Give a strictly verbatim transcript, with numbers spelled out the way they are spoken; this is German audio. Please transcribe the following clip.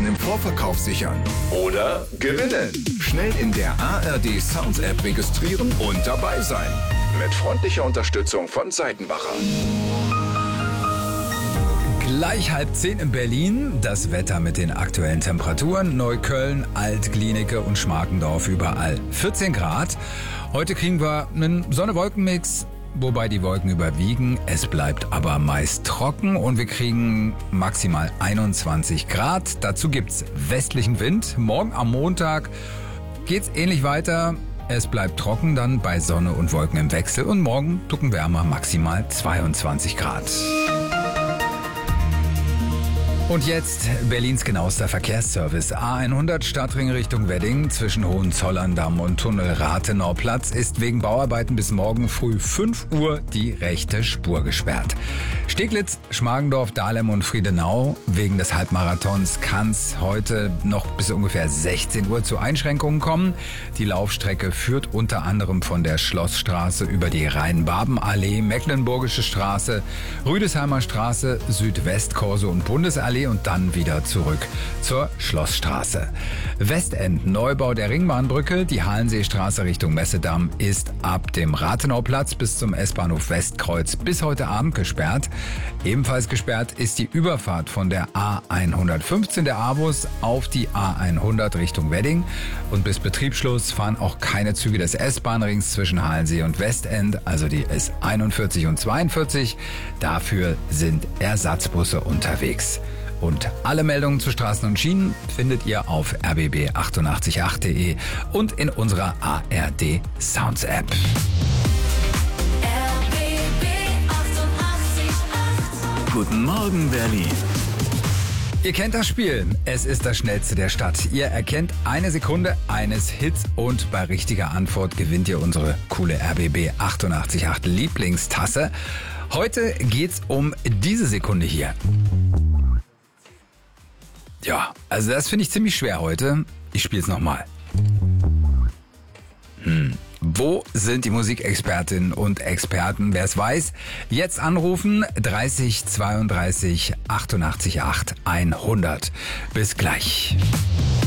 Karten im Vorverkauf sichern oder gewinnen. Schnell in der A R D Sounds App registrieren und dabei sein. Mit freundlicher Unterstützung von Seitenbacher. Gleich halb zehn in Berlin. Das Wetter mit den aktuellen Temperaturen. Neukölln, Alt-Glienicke und Schmarkendorf überall vierzehn Grad. Heute kriegen wir einen Sonne-Wolken-Mix, wobei die Wolken überwiegen. Es bleibt aber meist trocken und wir kriegen maximal einundzwanzig Grad. Dazu gibt's westlichen Wind. Morgen am Montag geht's ähnlich weiter. Es bleibt trocken, dann bei Sonne und Wolken im Wechsel. Und morgen Tucken wärmer, maximal zweiundzwanzig Grad. Und jetzt Berlins genauester Verkehrsservice. A hundert Stadtring Richtung Wedding zwischen Hohenzollern-Damm und Tunnel Rathenauplatz ist wegen Bauarbeiten bis morgen früh fünf Uhr die rechte Spur gesperrt. Steglitz, Schmargendorf, Dahlem und Friedenau. Wegen des Halbmarathons kann es heute noch bis ungefähr sechzehn Uhr zu Einschränkungen kommen. Die Laufstrecke führt unter anderem von der Schlossstraße über die Rhein-Baben-Allee, Mecklenburgische Straße, Rüdesheimer Straße, Südwestkorso und Bundesallee und dann wieder zurück zur Schlossstraße. Westend, Neubau der Ringbahnbrücke, die Hallenseestraße Richtung Messedamm ist ab dem Rathenauplatz bis zum S-Bahnhof Westkreuz bis heute Abend gesperrt. Ebenfalls gesperrt ist die Überfahrt von der A hundertfünfzehn der A-Bus auf die A hundert Richtung Wedding und bis Betriebsschluss fahren auch keine Züge des S-Bahn-Rings zwischen Hallensee und Westend, also die S einundvierzig und zweiundvierzig. Dafür sind Ersatzbusse unterwegs. Und alle Meldungen zu Straßen und Schienen findet ihr auf r b b achtundachtzig punkt acht punkt de und in unserer A R D Sounds App. R B B achtundachtzig Komma acht. Guten Morgen, Berlin. Ihr kennt das Spiel. Es ist das schnellste der Stadt. Ihr erkennt eine Sekunde eines Hits und bei richtiger Antwort gewinnt ihr unsere coole R B B achtundachtzig Komma acht Lieblingstasse. Heute geht's um diese Sekunde hier. Ja, also das finde ich ziemlich schwer heute. Ich spiele es nochmal. Hm. Wo sind die Musikexpertinnen und Experten? Wer es weiß, jetzt anrufen. dreißig zweiunddreißig achtundachtzig acht hundert. Bis gleich.